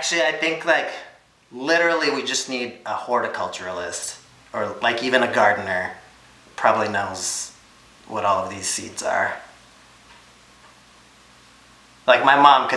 Actually, I think like literally we just need a horticulturalist or like even a gardener probably knows what all of these seeds are. Like my mom could